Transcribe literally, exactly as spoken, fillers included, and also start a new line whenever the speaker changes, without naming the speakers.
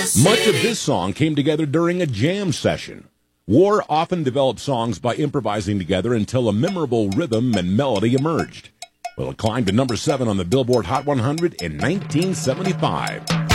Much of this song came together during a jam session. War often developed songs by improvising together until a memorable rhythm and melody emerged. Well, it climbed to number seven on the Billboard Hot one hundred in nineteen seventy-five.